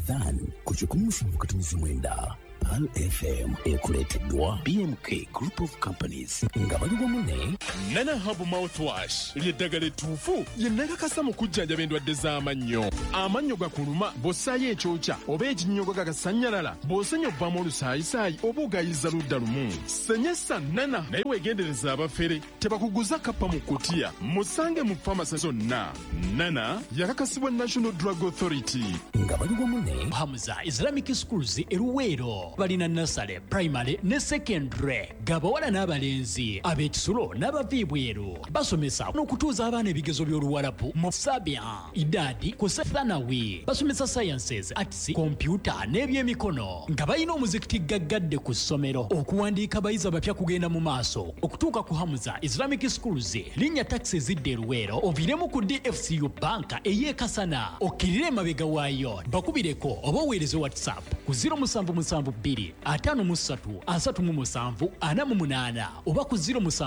Adhan kuchikumusha mkatumizi mwenda Pal FM ekuleteddwa BMK Group of Companies ngabaliwa mune Nana Hub Mouthwash lyeddagala ettuufu lye nakakasa mu kujjanjaba endwadde z'amannyo. Amannyo gakuluma bw'ossaayo ekyokya oba ekinnyogo gagasanyalala bw'osenya obbamu olusaayisaayi oba ogayiza ludda lumu. Senyesa Nana naye weegendereza abafere tebakuguza kappa mu kkutiya musange mu famasi zonna. Nana yakakasibwa National Drug Authority. ngabaliwa mune Hamza Islamic Schools eruweero balina nursery, primary ne secondary gabawala n'abalenzi ab'ekisulo n'abaviibweru basomesa n'okutuuza abaana ebigezo by'oluwalabu mu Sabia idadi ku Thanawi basomesa sciences, arts, computer n'ebyemikono nga balina omuzikiti gaggadde ku ssomero okuwandiika abayizi abapya kugenda mu maaso okutuuka ku Hamza Islamic Schools linnya taxi zidde eruweero oviremu ku DFCU banka ey'ekasana okkirire emabega waayo bakubireko oba oweereze WhatsApp ku 0772533748 oba ku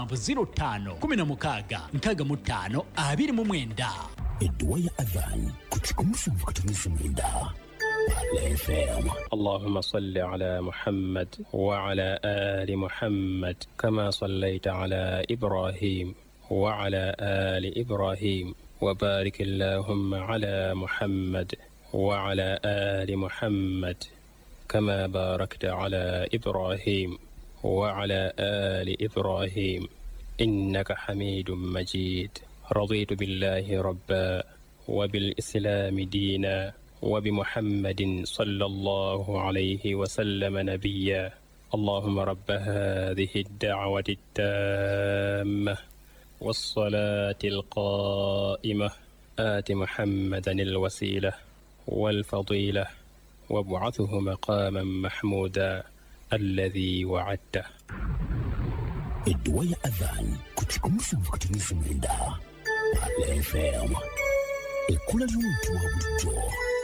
0705166529. edduwa ya Adhan kuchikumusha mkatumizi mwenda Pal FM. اللهم صل على محمد وعلى آل محمد كما صليت على إبراهيم وعلى آل إبراهيم وبارك اللهم على محمد وعلى آل محمد كما باركت على إبراهيم وعلى آل إبراهيم إنك حميد مجيد. رضيت بالله ربا وبالإسلام دينا وبمحمد صلى الله عليه وسلم نبيا. اللهم رب هذه الدعوة التامة والصلاة القائمة آت محمدا الوسيلة والفضيلة وابعثه مقاما محمودا الذي وعدته. edduwa ya Adhan kuchikumusha mkatumizi mwenda Pal FM ekula ly'omuntu wa bulijjo.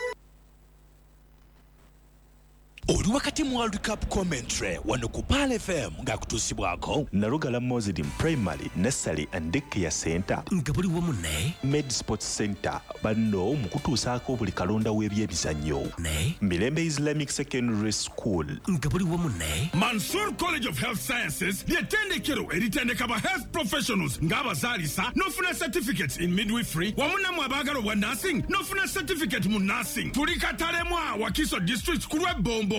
Oli wakati mu World Cup commentary wano ku Pal FM ng'akutuusibwako Nalugala Mozidi Primary, Nursery and Daycare Center nga buli wamu ne Med Sports Center banno mu kutuusaako buli kalonda w'ebyemizannyo ne Mirembe Islamic Secondary School nga buli wamu ne Mansour College of Health Sciences ly'ettendekero eritendeka ba health professionals ng'abazaalisa n'ofuna certificates in midwifery wamu namwe abaagala obwa nursing n'ofuna certificate mu nursing. Tuli Katalemwa Wakiso District ku lw'Ebombo.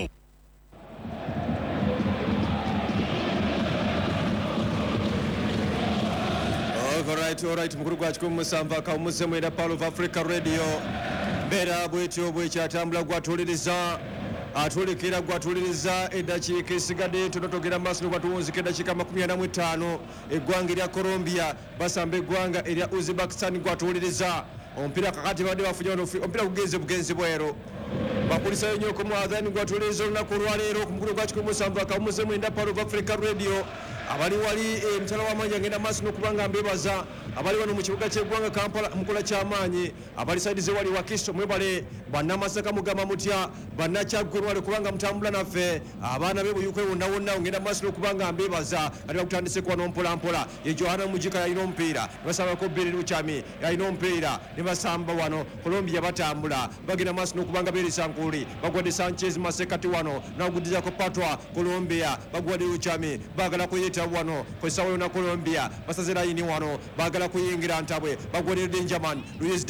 Alright, mukuru gwa kikumu musanva kawumuze mwenda Pal of Africa Radio mbera bwetyo bwekyatambula gwatuliriza atulikira gwatuliriza eddakiika esigadde tunotogera maaso gwatuwunzika eddakiika 45 eggwanga erya Colombia basamba eggwanga erya Uzbekistan gwatuliriza omupiira kakati badde bafunya omupiira bugenzi bwero bakulisayo nnyo ku Adhan gwatuliriza olunaku olwaleero ku mukulu gwa kikumu musanva kawumuze mwenda Pal of Africa Radio abali wali mtala w'amaanyi agenda maaso n'okubanga mbebaza abali wano mu kibuga ky'eggwanga Kampala mukola ky'amaanyi abali saidize wali Wakiso mwebale bannamasaka mugamba mutya bannakyaggwe wali kubanga mutambula naffe abaana be buyukwe wonna ngenda maaso n'okubanga mbebaza ati bakutandise ku wano mpola ye Johanna Mujika yalina omupiira basambako Beri Luchami yalina omupiira ne basamba wano Colombia batambula bagenda maaso n'okubanga berisa nkuli bagwadde Sanchez Masekati wano n'ogudizako Patwa Colombia bagwadde Luchami bagala kuyita wano kwesawa yona Colombia basaze layini wano bagala kuyingira ntabwe bagwere Benjamin Luis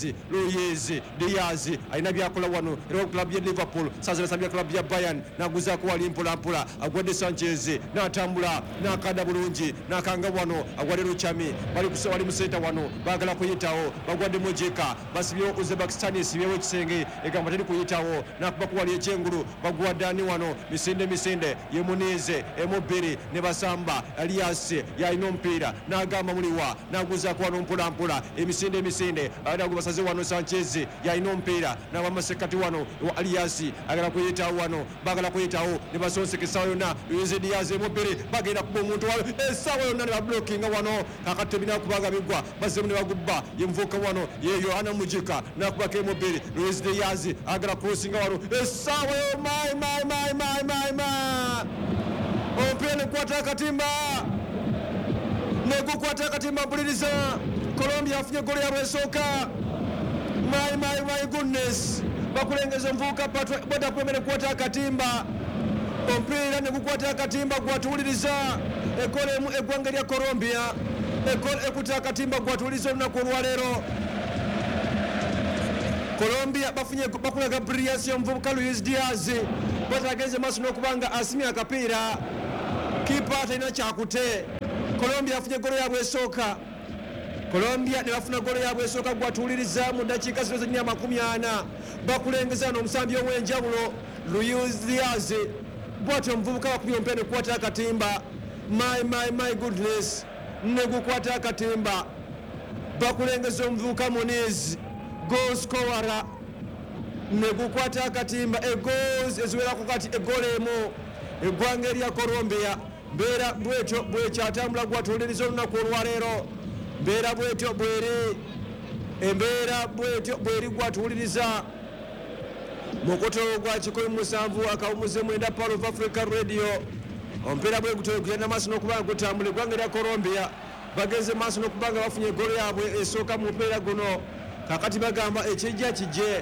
Diaz alina byakola wano era club ya Liverpool saze sabya club ya Bayern naguza ko wali mpola agwede Sanchez natambula nakanda bulungi nakanga wano agwede Luchami bali kusawa wali musenta wano bagala kuyitawo bagwede Mujika basibyo Uzbekistan sibyo kisenge egamba tali kuyitawo nakuba ko wali ekyengulu bagwadani wano misinde yemunize emobiri ne basamba Elias yalina omupiira n'agamba muliwa n'aguzaako wano mpola emisinde era gubasaze wano Sanchez yalina omupiira n'abamasekati wano Elias agala kuyitawo wano bagala kuyitawo ne basonseka essaawa yonna Luis Diaz emubiri bagenda kuba omuntu wawe essaawa yonna ne bablockinga wano kakati ebinakubanga bigwa bazemu ne bagubba yemuvuuka wano ye Johanna Mujika n'akubako emubiri Luis Diaz agala crossinga wano essaawa yo my omupiira negukwata akatimba mpuliriza Colombia afunye golo yabwe esooka My goodness. Bakulengeza mvuka bota kwemere kwata akatimba. Ompira ne kukwata akatimba gwatuliriza ekolemu eggwanga lya Colombia. Ekole ekuta akatimba gwatuliriza olunaku olwaleero. Colombia bakulaga brilliance y'omuvubuka Luis Diaz. Batageze maaso n'okubanga asimya akapiira. Kipa talina kyakute. Colombia afunye golo yaabwe esooka. Colombia ne bafuna golo yaabwe esooka gwatuliriza mu ddakiika 40. Bakulengeza n'omusambi ow'enjawulo Luis Diaz. Bwatyo omuvubuka bakubye omupiira ne kukwata akatimba. My goodness. Ne gukwata akatimba. Bakulengeza omuvubuka Muniz. Goal scorer. Ne gukwata akatimba. Goals eziwerako kati eggoolo emu. Eggwanga erya Colombia. Mbeera bwetyo bwekyatambula gwatuliriza olunaku olwaleero. Mbeera bwetyo bweri. Embeera bwetyo bweri gwatuliriza. Mukoto gwa 17 Power of Africa Radio. Omupiira bwe gutogenda maaso n'okubanga gutambula eggwanga erya Colombia. Bagenze maaso n'okubanga bafunye eggoolo yaabwe esooka mu mupiira guno. Kakati bagamba ekijja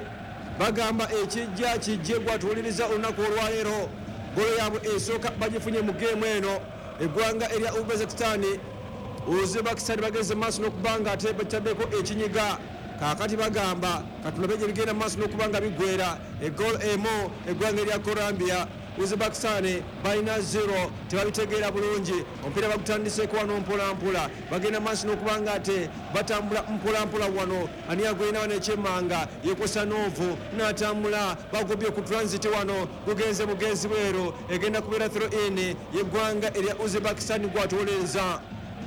kijje gwatuliriza olunaku olwaleero. Golo yaabwe esooka bagifunye mu geemu eno. Eggwanga erya Uzbekistan. Uzbekistan bagenze maaso n'okubanga ate bataddeko ekinyiga. Kakati bagamba katulabe gye bigenda maaso n'okubanga bigwera. Eggoolo emu eggwanga erya Colombia. Uzbekistan balina 0 tebabitegeera bulungi. Omupiira bagutandiseko wano mpolampola. Bagenda maaso n'okubanga ate batambula mpolampola wano. Ani agwina wano ekyemmanga yekosa Novu n'atambula bagobye ku transit wano. Gugenze mugenzi bweru egenda kubeera throw in yeggwanga erya Uzbekistan gwatoleza.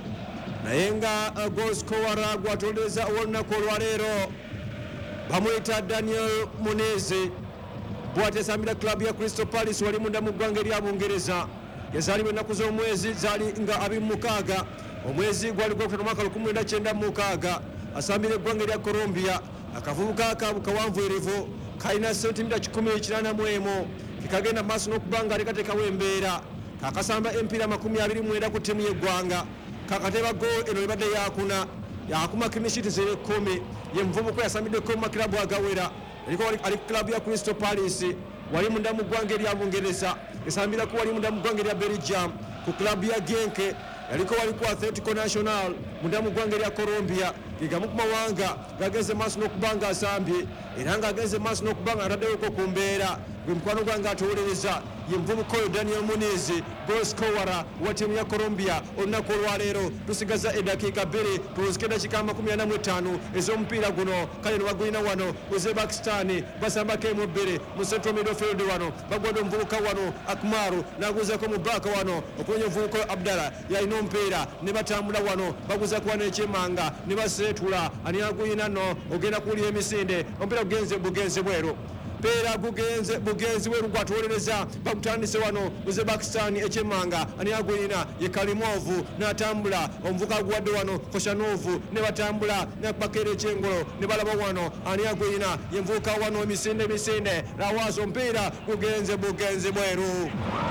Naye nga goal scorer gwatoleza olunaku olwaleero bamuyita Daniel Muniz. Bwatesambira club ya Crystal Palace wali munda mu ggwanga erya Bungereza. Yazaalibwa ennaku z'omwezi zaali nga 26. Omwezi gwali gwokutano mwaka 1996. Asambira eggwanga erya Colombia. Akavubuka akawanvuirivu kalina sentimita 181. Kikagenda maaso n'okubanga alekateekawo embeera. Kakasamba empiira 29 ku ttiimu y'eggwanga. Kakateba goal eno ebadde yakuma clean-sheet 10. Ye muvubuka yasambiddeko mu makilabu agawera. Ali club ya Crystal Palace wali munda mu ggwanga erya Bungereza. Esambirako wali munda mu ggwanga erya Belgium ku club ya Genk. Yaliko wali ku Atletico Nacional munda mu ggwanga erya Colombia. Gamu ku mawanga gageze maaso n'okubanga asambye era nga ageze maaso n'okubanga ataddeko ku mbeera. Gwe mukwano gwange atuwuliriza ye muvubuka oyo Daniel Muniz, goal scorer wa ttiimu ya Colombia olunaku olwaleero. Tusigaza eddakiika 2 tuwuzike eddakiika 45 ez'omupiira guno. Kale ne bagulina wano Uzbekistan basambako emu 2 mu central midfield wano. Bagwadde omuvubuka wano Akmaru n'aguzaako mu baaka wano okunonya omuvubuka oyo Abdallah yalina omupiira ne batambula wano baguzaako wano ekyemmanga ne baseetula. Ani aguyina nno ogenda kuwulira emisinde. Omupiira gugenze bweru. Pera bugenzi weru gwatoleleza bagutandise wano Uzbekistan ekyemmanga. Ani agulina ye Kalimovu n'atambula. Omuvuka guwadde wano Koshanovu ne batambula ne bakera ekyengolo ne balaba wano. Ani agulina ye muvuka wano emisinde lawaazo. Omupiira gugenze bweru.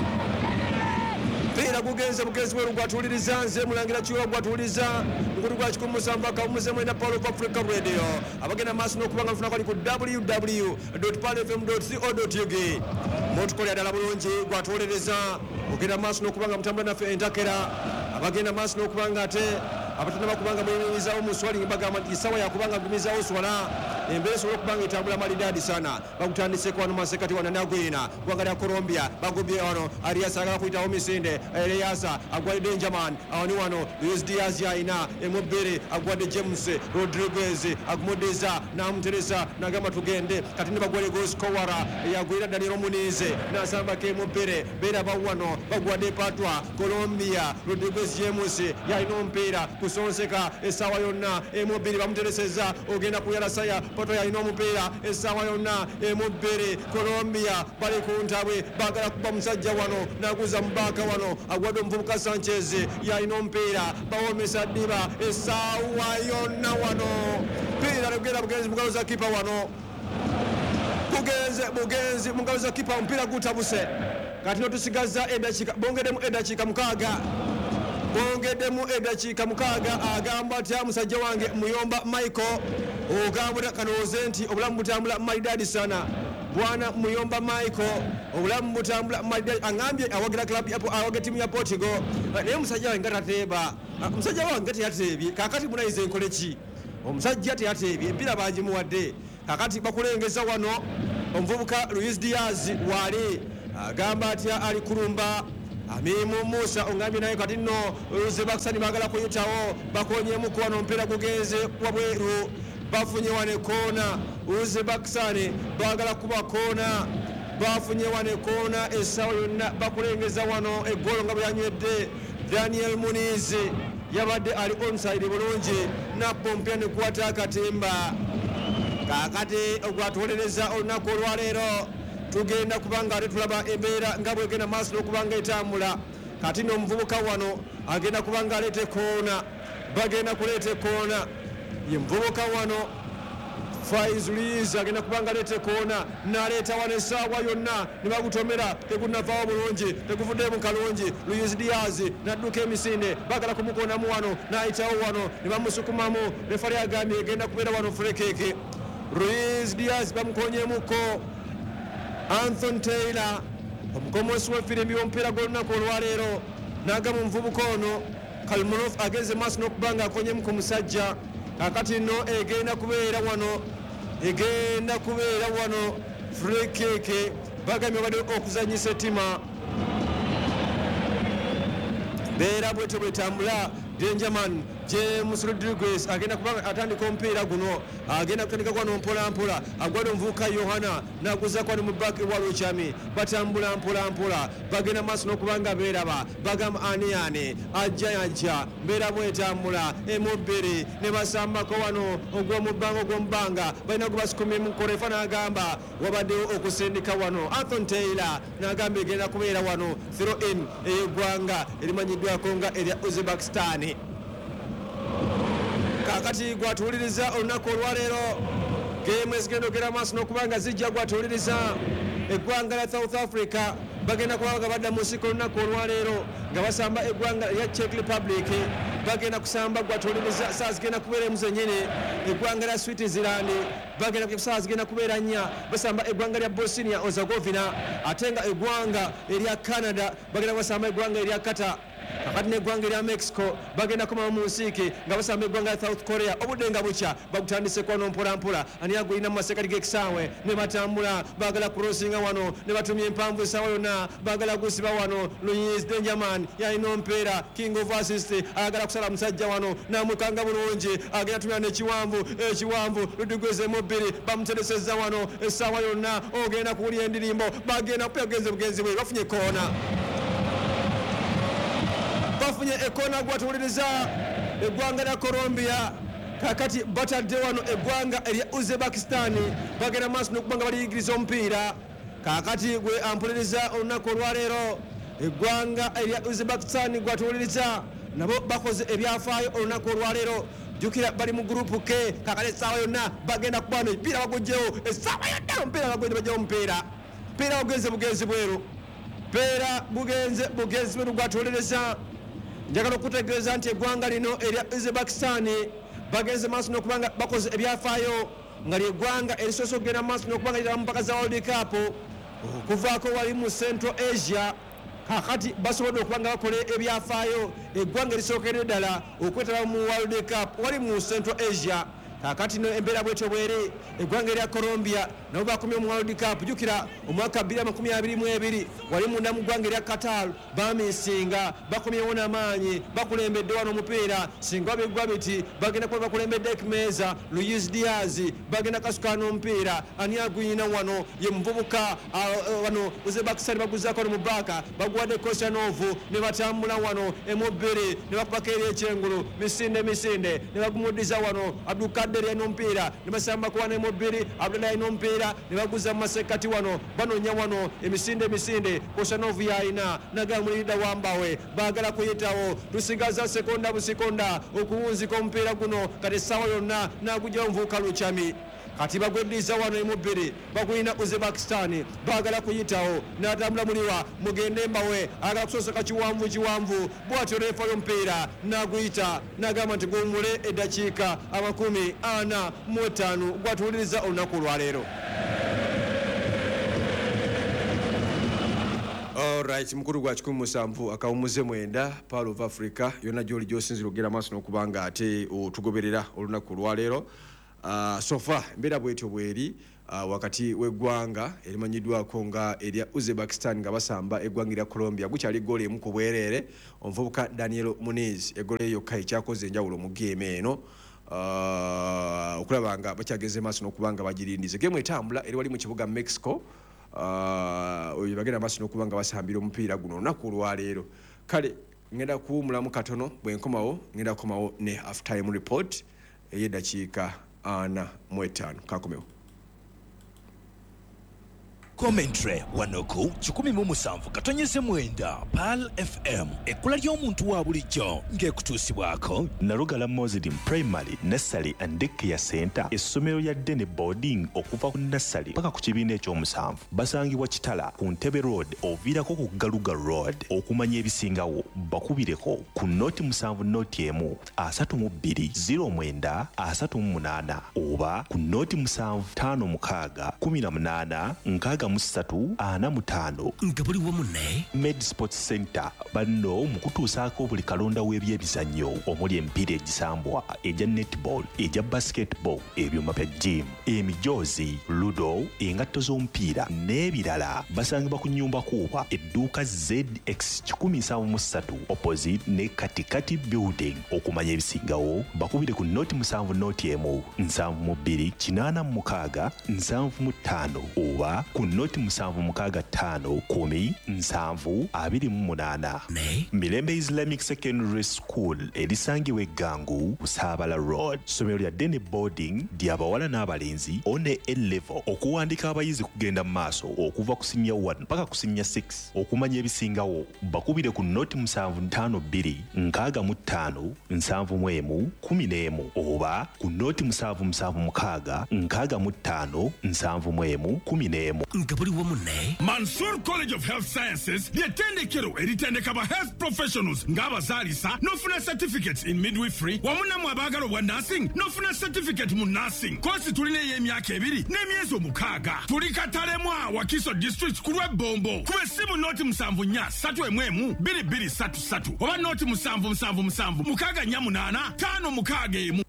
Pera gugenze bweru gwatuliriza. Nze Mulangira Kiwa gwatuliriza mukulu gwa 17 Power of Africa Radio. Abagenda maaso n'okubanga mufuna kwali ku www.palfm.co.ug. Motukolera ddala bulungi gwatuliriza. Ogenda maaso n'okubanga mutambula naffe entakera. Abagenda maaso n'okubanga ate abatana bakubanga muyimirizawo mu swali bagamba nti sawa yakubanga gumizawo swala embeera esobola okubanga etambula malidaadi sana. Bagutandiseko wano masekati wano nagwina ggwanga lya Colombia bagobye wano Arias agala kuyitawo misinde. Eliasa agwadde Benjamin awani wano Luis Diaz yalina emubbere agwadde James Rodriguez agumuddiza n'amuteresa n'agamba tugende kati ne bagwadde goal scorer eyagwira Daniel Muniz n'asambako emubbere. Beera bawano bagwadde Patwa Colombia Rodriguez James yalina omupiira kusonseka essaawa yonna emubbiri bamutereseza ogenda kuyalasaya. Patwa yalina omupiira essaawa yonna emubbiri. Colombia bali ku ntabwe bagala kuba musajja wano n'aguza mu baaka wano agwadde omuvubuka Sanchez yalina omupiira bawomesa ddiba essaawa yonna wano. Piira lugenda bugenzi mugalo za kipa wano. Bugenzi mugalo za kipa omupiira gutabuse. Kati notusigaza eddakiika bongeddemu eddakiika 6. Bongeddemu eddakiika 6 agamba atya musajja wange Muyomba Michael ogambula kanooze nti obulamu butambula maridadi sana bwana Muyomba Michael obulamu butambula maridadi angambye awagira club yapo awagira timu ya Portugal naye musajja wange tateeba musajja wange teyatebye kakati munaize nkole ki omusajja teyatebye empira bagimuwadde kakati bakulengeza wano omuvubuka Luis Diaz wali agamba atya ali kulumba Amimu Musa ongambye naye kati nno Uze Bakisani bagala kuyitawo bakonyemu kuwano omupiira gugenze wabweru bafunye wane koona Uze Bakisani bagala kuba koona bafunye wane koona essaawa yonna bakulengeza wano eggolo nga bwe yanywedde Daniel Muniz yabadde ali onside bulungi napompya ne kwata akatimba kakati ogwatuwolereza olunaku olwaleero tugenda kubanga ate tulaba embeera nga bwegenda maaso n'okubanga etambula kati n'omuvubuka wano agenda kubanga aleete koona bagenda kuleeta koona ye muvubuka wano Faiz Luiz agenda kubanga aleete koona n'aleeta wano essaawa yonna ne bagutomera tegunnavaawo bulungi teguvuddeemu kalungi Luis Diaz n'adduka emisinde bagala kumukoonamu wano n'ayitawo wano ne bamusukumamu refari agambye egenda kubeera wano furekeke Luis Diaz bamukonyemuko Anthony Taylor omukomosi w'effirimbi w'omupiira gw'olunaku olwaleero n'agamba omuvubuka ono Kalmunov agenze maaso n'okubanga akonyemu ku musajja kakati nno egenda kubeera wano free kick bagambye badde okuzanyisa ettima beera bwetyo bwetambula Dangerman James Rodriguez agenda kubanga atandika omupiira guno agenda kutandika kwano mpolampola agwadde omuvubuka Yohana naguza kwano mu baki wa Luchami batambula mpolampola bagenda maaso n'okubanga beeraba bagamba ani ajja mbeera bwetambula emubbiri ne basambako wano ogw'omubbanga balina gubasukumemu korefa n'agamba wabaddewo okusindika wano Anthony Taylor n'agamba egenda kubeera wano throw in ey'eggwanga erimanyiddwako nga erya Uzbekistan kakati gwatuwuliriza olunaku olwaleero geemu ezigenda ogera maaso n'okubanga zijja gwatuwuliriza eggwanga lya South Africa bagenda kubanga badda mu nsiko olunaku olwaleero nga basamba eggwanga lya Czech Republic bagenda kusamba gwatuwuliriza saa zigenda kubeera emu zennyini eggwanga lya Switzerland bagenda saa zigenda kubeera nnya basamba eggwanga lya Bosnia Herzegovina ate nga eggwanga erya Canada bagenda basamba eggwanga erya Qatar kakati n'eggwanga erya Mexico bagenda komawo mu nsiike nga basamba eggwanga lya South Korea obudde nga bukya bagutandise kwano mpolampola ani agulina mu masekkati g'ekisaawe ne batambula baagala kurosinga wano ne batumya empanvu essaawa yonna baagala gusiba wano Luis Dangerman yalina omupiira king of assist ayagala kusala musajja wano namukanga bulungi agenda tumya n'ekiwanvu Ludwigeze mubbiri bamuteresezza wano essaawa yonna ogenda kuwulya endirimbo bagenda kupya bugenzi bwe bafunye koona bafunye ekoona gwatuwuliriza eggwanga lya Colombia kakati batadde wano eggwanga erya Uzbekistan bagenda maaso n'okubanga baliyigiriza omupiira kakati gwe ampuliriza olunaku olwaleero eggwanga erya Uzbekistan gwatuwuliriza nabo bakoze ebyafaayo olunaku olwaleero jukira bali mu gurupu ke kakati essaawa yonna bagenda kuba wano epiira bagugyewo essaawa yonna omupiira bagenda bajjawo omupiira bugenze bweru mpeera bugenze bweru gwatuwuliriza njagala okutegeeza nti eggwanga lino erya Uzbekistan bagenze maaso n'okubanga bakoze ebyafaayo nga lyeggwanga erisoose okugenda maaso n'okubanga lira mu mpaka za World Cup okuvaako wali mu Central Asia kakati basobodde okubanga bakola ebyafaayo eggwanga erisookedde ddala okwetaba mu World Cup wali mu Central Asia kakati no embeera bwetyo bweri eggwanga erya Colombia nabo bakomye mu World Cup jukira omwaka 2022 wali munda mu ggwanga erya Qatar bamisinga bakomyewo n'amaanyi bakulembedde wano omupiira singa bigwa biti bagenda kuba bakulembedde Ekmeza Luis Diaz bagenda kasukana omupiira ani aguyina wano ye muvubuka wano Uzbekistan baguzaako wano mu baka baguwadde Kosanov ne batambula wano emubbiri ne bakubako eri ekyengulu misinde ne bagumuddiza wano Abdulkader n'omupiira ne basambako wano emubbiri Abdullahi n'omupiira ne baguza mu masekkati wano banoonya wano emisinde Kosanov yalina nagamulirida wambawe baagala kuyitawo tusigaza sekonda busikonda okuwunzika omupiira guno kati essaawa yonna n'agujjawo omuvubuka Luchami kati bagweddiza wano emubiri bagulina Uzbekistan bagala kuyitawo n'atambula muliwa mugende mbawe agala kusoseka kiwanvu bwatyo refa y'omupiira n'aguyita n'agamba nti guwumule eddakiika 45 gwatuwuliriza olunaku olwaleero. Alright, mukuru gwa 17 akawumuze mwenda Pearl of Africa yonna gyoli gyosinzira okugera maaso n'okubanga ate otugoberera olunaku olwaleero. Sofa mbeera bwetyo bweri wakati w'eggwanga erimanyiddwako nga erya Uzbekistan nga basamba eggwanga erya Colombia gukyali ggoolo emu ku bwereere omuvubuka Daniel Muniz eggoolo yokka ekyakoze enjawulo mu geemu eno okulaba nga bakyageze maaso n'okubanga bagirindize. Geemu etambula eri wali mu kibuga Mexico oyo bagenda maaso n'okuba nga basambira omupiira guno olunaku olwaleero. Kale ngenda kuwumulamu katono bwe nkomawo ngenda kukomawo ne half time report ey'eddakiika 45 kakomewo. Commentary wanoku 17.9 Pearl FM ekula ly'omuntu wa bulijjo ng'ekutuusibwako Nalugala Muslim Primary Nursery and Daycare Center essomero lya Dene Boarding okuva ku nursery paka ku kibiina ekyomusanvu basangibwa Kitala ku Ntebe Road oviirako ku Galuga Road. Okumanya ebisingawo bakubireko ku noti 7 noti emu 32 09 oba ku noti 7 5 18 6 3 nga buli wamu ne Med Sports Center banno mu kutuusaako buli kalonda w'ebyemizannyo omuli emipiira egisambwa egya netball egya basketball ebyuma bya gym emijoozi ludo engatto z'omupiira n'ebirala basangibwa ku nnyumba kuuba edduuka ZX 173 opposite ne Katikati building. Okumanya ebisingawo bakubire ku noti 7 noti emu 72 86 75 oba ku noti 765 10 728 ne Mirembe Islamic Secondary School erisangibwa Gangu Kusabala Road. Somero lya Dene Boarding ly'abawala n'abalenzi one A-level okuwandika abayizi kugenda maaso okuva ku senior 1 paka ku senior 6. Okumanya ebisingawo bakubire ku noti 752 65 71 11 oba ku noti 776 65 71 11 nga buli wamu ne Mansour College of Health Sciences ly'ettendekero eritendeka ba health professionals ng'abazaalisa n'ofuna certificates in midwifery wamu nammwe abaagala obwa nursing n'ofuna certificate mu nursing. Koosi tulina ey'emyaka 2 n'emyezi 6. Tuli Katalemwa Wakiso District ku Lwebombo ku essimu noti 74 2233 oba noti 777 648 561.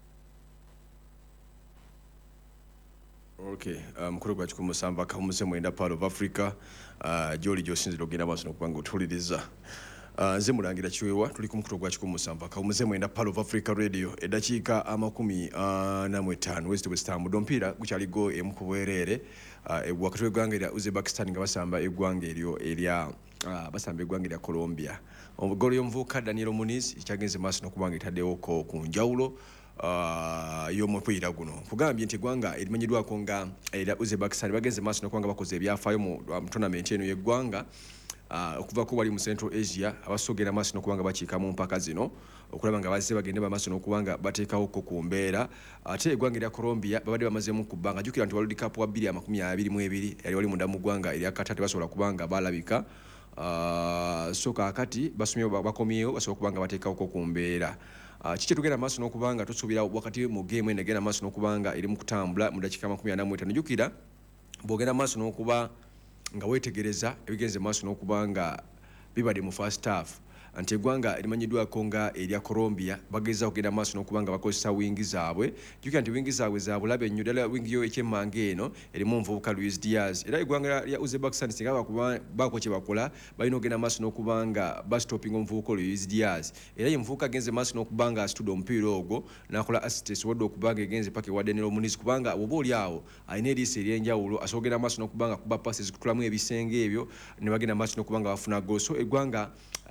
Okay, mukuru gwa 17 akawumuze mwenda Pearl of Africa gyoli gyosinzira okugenda maaso n'okubanga otuwuliriza. Nze mulangira Kiwewa tuli ku mukuru gwa 17 akawumuze mwenda Pearl of Africa Radio eddakiika 45 West Ham omupiira gukyali go emu ku bwereere wakati w'eggwanga erya Uzbekistan nga basamba eggwanga eryo erya basamba eggwanga erya Colombia. Omugolo y'omuvubuka Daniel Muniz ekyagenze maaso n'okubanga etaddewoko ku njawulo y'omupiira guno. Kugambye nti eggwanga erimanyiddwako nga erya Uzbekistan bagenze maaso n'okubanga bakoze ebyafaayo mu tournament eno y'eggwanga okuva ko wali mu Central Asia abasogera maaso n'okubanga bakiika mu mpaka zino okulaba nga bazze bagende bamaaso n'okubanga bateekawo ku mbeera. Ate eggwanga erya Colombia babadde bamazemu ku bbanga jjukira nti World Cup wa 2022 yali wali munda mu ggwanga erya Qatar tebasobola kubanga balabika. So kaakati basomyewo bakomyewo basobola kubanga bateekawo ku mbeera. Kiki tugenda maaso n'okubanga tusuubira wakati mu game eno egenda maaso n'okubanga eri mu kutambula mu dakiika 45. Jjukira bw'ogenda maaso n'okuba nga weetegereza ebigenze maaso n'okubanga bibadde mu first half anti eggwanga erimanyiddwako nga erya Colombia bageza okugenda maaso n'okubanga bakozesa wingi zaabwe. Jjukira nti wingi zaabwe za bulabe nnyo ddala wingi yo ekyemmanga eno erimu omuvubuka Luis Diaz. Era eggwanga lya Uzbekistan singa baako kye bakola balina okugenda maaso n'okubanga bastopinga omuvubuka Luis Diaz. Era ye muvubuka agenze maaso n'okubanga asitudde omupiira ogwo n'akola assist esobodde okubanga egenze paka ewa Daniel Muniz kubanga oba oli awo alina eriisa ery'enjawulo asobola okugenda maaso n'okubanga kuba passes kutulamu ebisenge ebyo ne bagenda maaso n'okubanga bafuna gol. So eggwanga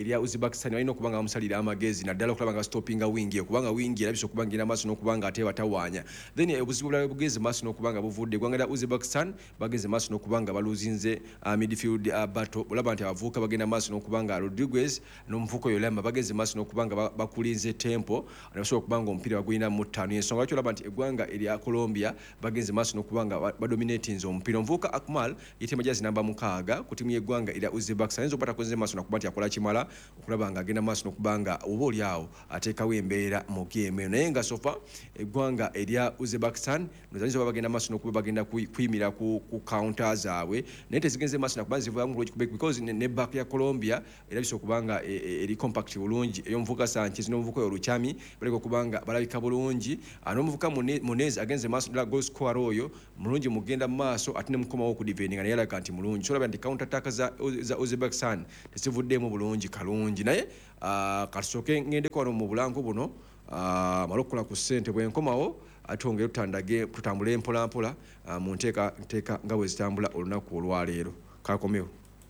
erya Uzbekistan balina okubanga bamusalira amagezi naddala okulaba nga stoppinga wingi kubanga wingi erabise okubanga ina maaso n'okubanga ate batawaanya then obuzibu bulala bugeze maaso n'okubanga buvudde eggwanga lya Uzbekistan bageze maaso n'okubanga baluzinze midfield battle olaba nti abavubuka bagenda maaso n'okubanga Rodriguez n'omuvuko Yolamba bageze maaso n'okubanga bakulinze tempo nabasobola okubanga omupiira bagulina mu ttaano ensonga lwaki olaba nti eggwanga erya Colombia bageze maaso n'okubanga badominatinze omupiira omuvubuka Akmal yitema jazi namba 6 ku timu y'eggwanga erya Uzbekistan enzo pata koze maaso n'okuba nti akola kimala okulaba nga agenda maaso n'okubanga oba oli awo ateekawo embeera mu game naye nga sofa eggwanga erya Uzbekistan nozanyiza bagenda maaso n'okuba bagenda kuyimira ku counter zaabwe naye tezigenze maaso n'okuba zivaamu lwekikubek because ne back ya Colombia erabise okubanga eri compact bulungi ey'omuvuka Sanchez n'omuvuka Oluchami baleka okubanga balabika bulungi n'omuvuka Munez agenze maaso ddala goal scorer oyo mulungi mugenda maaso ate ne mukomawo ku defending naye yalaga nti mulungi so olaba nti counter attack za Uzbekistan tesivuddemu bulungi kalungi naye kasooke ngendeko wano mu bulango buno malokola ku ssente bwenkomawo atongere tutambule mpolampola mu nteeka nga bwe zitambula olunaku olwaleero kakomewo.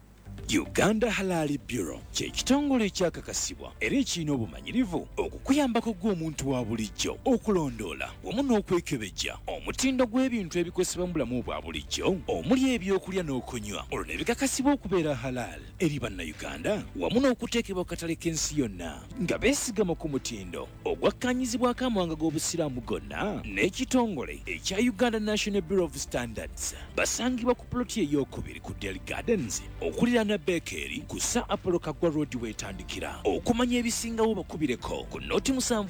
Uganda Halal Bureau kye kitongole ekyakakasibwa era ekirina obumanyirivu okukuyambako gw'omuntu wa bulijjo okulondoola wamu n'okwekebejja omutindo gw'ebintu ebikozesebwa mu bulamu bwa bulijjo omuli ebyokulya n'okunywa olwo ne bikakasibwa okubeera halal eri bannayuganda wamu n'okuteekebwa ku katale k'ensi yonna nga beesigama ku mutindo ogwakkaanyizibwako amawanga g'obusiraamu gonna n'ekitongole ekya Uganda National Bureau of Standards basangibwa ku ploti ey'okubiri ku Dell Gardens okulira na Bekeri ku Sir Apollo Kagwa Road wetandikira okumanya ebisingawo bakubireko ku noti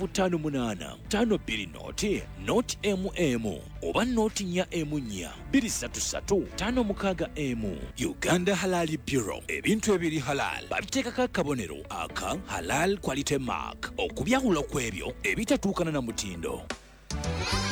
758 52 noti MM oba noti 4 M4 233 5 Uganda Halal Bureau ebintu ebiri halal babiteekako akabonero aka halal quality mark okubyawula kw'ebyo ebitatuukana na mutindo.